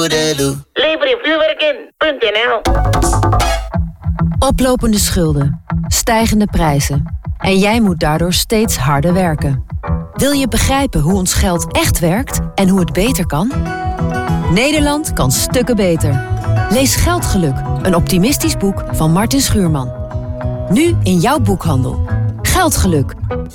Lever je vuurwerk in.nl. Oplopende schulden, stijgende prijzen. En jij moet daardoor steeds harder werken. Wil je begrijpen hoe ons geld echt werkt en hoe het beter kan? Nederland kan stukken beter. Lees Geldgeluk, een optimistisch boek van Martin Schuurman. Nu in jouw boekhandel. Geldgeluk.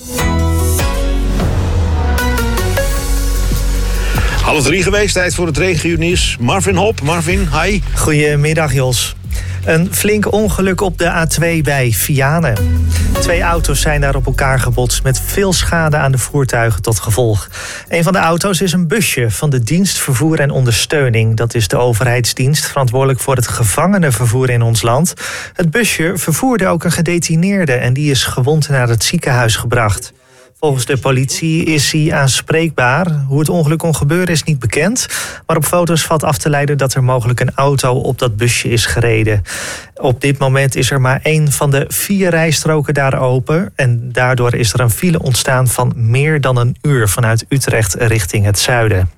2:30 geweest, tijd voor het regionieuws. Marvin Hop. Marvin, hi. Goedemiddag, Jos. Een flink ongeluk op de A2 bij Vianen. 2 auto's zijn daar op elkaar gebotst met veel schade aan de voertuigen tot gevolg. Een van de auto's is een busje van de dienst Vervoer en Ondersteuning. Dat is de overheidsdienst verantwoordelijk voor het gevangenenvervoer in ons land. Het busje vervoerde ook een gedetineerde en die is gewond naar het ziekenhuis gebracht. Volgens de politie is hij aanspreekbaar. Hoe het ongeluk kon gebeuren is niet bekend. Maar op foto's valt af te leiden dat er mogelijk een auto op dat busje is gereden. Op dit moment is er maar 1 van de 4 rijstroken daar open. En daardoor is er een file ontstaan van meer dan een uur vanuit Utrecht richting het zuiden.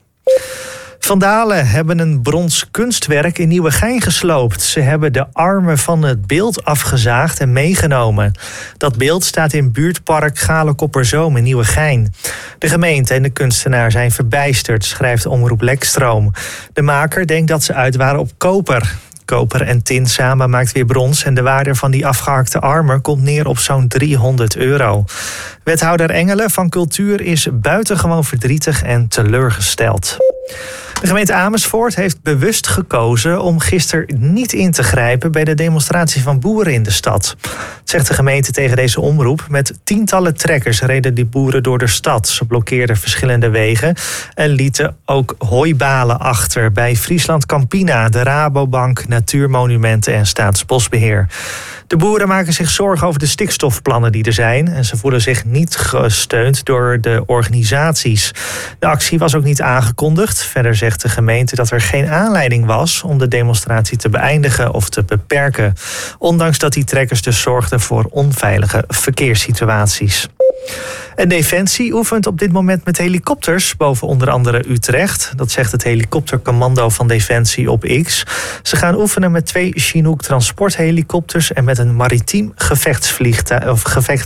Vandalen hebben een brons kunstwerk in Nieuwegein gesloopt. Ze hebben de armen van het beeld afgezaagd en meegenomen. Dat beeld staat in buurtpark Galenkopperzoom in Nieuwegein. De gemeente en de kunstenaar zijn verbijsterd, schrijft Omroep Lekstroom. De maker denkt dat ze uit waren op koper. Koper en tin samen maakt weer brons en de waarde van die afgehakte armen komt neer op zo'n €300. Wethouder Engelen van Cultuur is buitengewoon verdrietig en teleurgesteld. De gemeente Amersfoort heeft bewust gekozen om gisteren niet in te grijpen bij de demonstratie van boeren in de stad. Dat zegt de gemeente tegen deze omroep. Met tientallen trekkers reden die boeren door de stad. Ze blokkeerden verschillende wegen en lieten ook hooibalen achter bij Friesland Campina, de Rabobank, Natuurmonumenten en Staatsbosbeheer. De boeren maken zich zorgen over de stikstofplannen die er zijn en ze voelen zich niet gesteund door de organisaties. De actie was ook niet aangekondigd. Verder zegt de gemeente dat er geen aanleiding was om de demonstratie te beëindigen of te beperken. Ondanks dat die trekkers dus zorgden voor onveilige verkeerssituaties. En Defensie oefent op dit moment met helikopters boven onder andere Utrecht. Dat zegt het helikoptercommando van Defensie op X. Ze gaan oefenen met 2 Chinook transporthelikopters en met een maritiem gevechtsvliegtuig